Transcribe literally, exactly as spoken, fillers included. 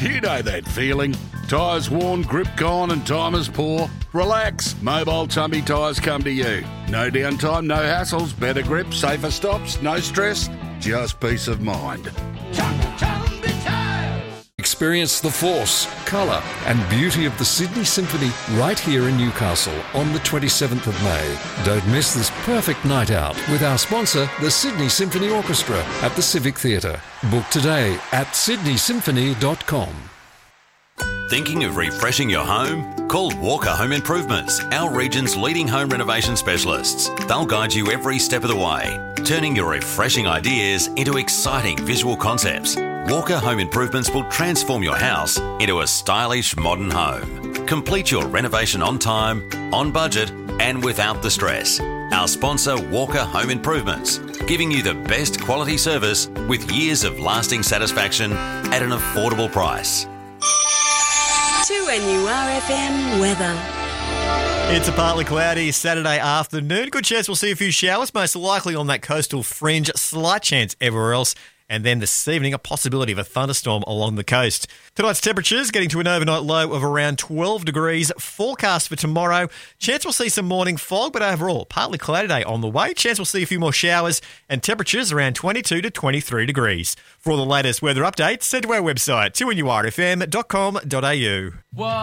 You know that feeling. Tyres worn, grip gone and time is poor. Relax. Mobile Tumby Tyres come to you. No downtime, no hassles, better grip, safer stops, no stress, just peace of mind. Experience the force, colour and beauty of the Sydney Symphony right here in Newcastle on the twenty-seventh of May. Don't miss this perfect night out with our sponsor, the Sydney Symphony Orchestra at the Civic Theatre. Book today at sydney symphony dot com. Thinking of refreshing your home? Call Walker Home Improvements, our region's leading home renovation specialists. They'll guide you every step of the way, turning your refreshing ideas into exciting visual concepts. Walker Home Improvements will transform your house into a stylish modern home. Complete your renovation on time, on budget, and without the stress. Our sponsor, Walker Home Improvements, giving you the best quality service with years of lasting satisfaction at an affordable price. two N U R F M weather. It's a partly cloudy Saturday afternoon. Good chance we'll see a few showers, most likely on that coastal fringe. Slight chance everywhere else. And then this evening, a possibility of a thunderstorm along the coast. Tonight's temperatures getting to an overnight low of around twelve degrees. Forecast for tomorrow. Chance we'll see some morning fog, but overall, partly cloudy day on the way. Chance we'll see a few more showers and temperatures around twenty-two to twenty-three degrees. For all the latest weather updates, send to our website, two N U R F M dot com dot A U.